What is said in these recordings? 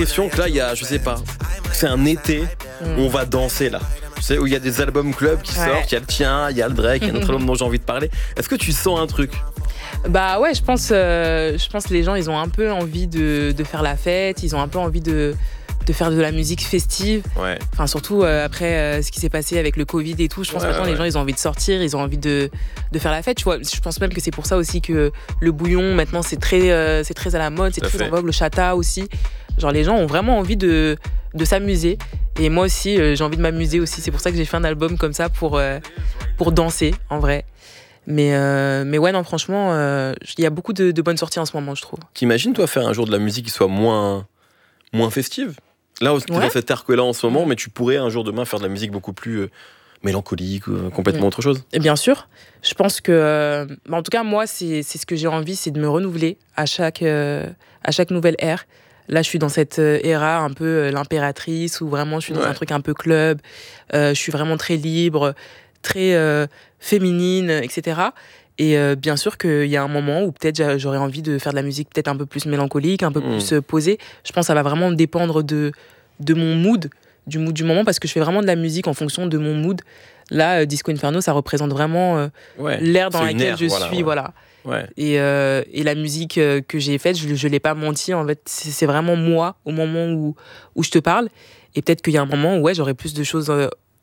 l'impression que là, il y a, je sais pas, c'est un été où on va danser là. Tu sais, où il y a des albums club qui sortent, il y a le tien, il y a le Drake, il y a un autre album dont j'ai envie de parler. Est-ce que tu sens un truc? Bah ouais, je pense que les gens, ils ont un peu envie de faire la fête, ils ont un peu envie de faire de la musique festive. Ouais. Enfin, surtout après ce qui s'est passé avec le Covid et tout, je pense que maintenant les gens, ils ont envie de sortir, ils ont envie de faire la fête. Tu vois, je pense même que c'est pour ça aussi que le bouillon, maintenant, c'est très à la mode, c'est très en vogue, le chata aussi. Genre, les gens ont vraiment envie de s'amuser. Et moi aussi, j'ai envie de m'amuser aussi. C'est pour ça que j'ai fait un album comme ça pour danser, en vrai. Mais ouais, non, franchement, il y a beaucoup de bonnes sorties en ce moment, je trouve. T'imagines, toi, faire un jour de la musique qui soit moins festive? Là, t'es dans cet arc-là en ce moment, mais tu pourrais un jour demain faire de la musique beaucoup plus mélancolique, complètement autre chose? Et bien sûr, je pense que, en tout cas, moi, c'est ce que j'ai envie, c'est de me renouveler à chaque nouvelle ère. Là, je suis dans cette ère un peu l'impératrice, où vraiment je suis dans un truc un peu club, je suis vraiment très libre, très féminine, etc. Et bien sûr qu'il y a un moment où peut-être j'aurais envie de faire de la musique peut-être un peu plus mélancolique, un peu plus posée. Je pense que ça va vraiment dépendre de mon mood, du mood du moment, parce que je fais vraiment de la musique en fonction de mon mood. Là, Disco Inferno, ça représente vraiment l'ère dans laquelle je suis. Voilà. Ouais. Et la musique que j'ai faite, je l'ai pas menti, en fait, c'est vraiment moi au moment où je te parle. Et peut-être qu'il y a un moment où j'aurais plus de choses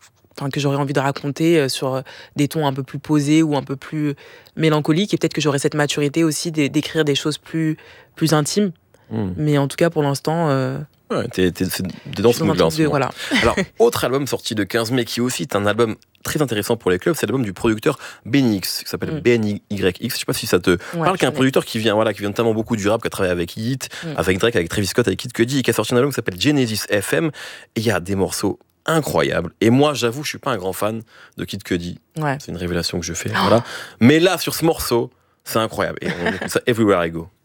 que j'aurais envie de raconter sur des tons un peu plus posés ou un peu plus mélancoliques, et peut-être que j'aurais cette maturité aussi d'écrire des choses plus intimes. Mais en tout cas, pour l'instant... t'es dans ce mood-là en ce moment. Voilà. Alors, autre album sorti le 15 mai qui aussi est un album très intéressant pour les clubs, c'est l'album du producteur BNYX, qui s'appelle BNYX. Je sais pas si ça te parle, qui est un producteur qui vient notamment beaucoup du rap, qui a travaillé avec Hit, avec Drake, avec Travis Scott, avec Kid Cudi, et qui a sorti un album qui s'appelle Genesis FM. Et il y a des morceaux incroyables. Et moi, j'avoue, je suis pas un grand fan de Kid Cudi. Ouais. C'est une révélation que je fais. Voilà. Mais là, sur ce morceau, c'est incroyable. Et on écoute ça Everywhere I Go.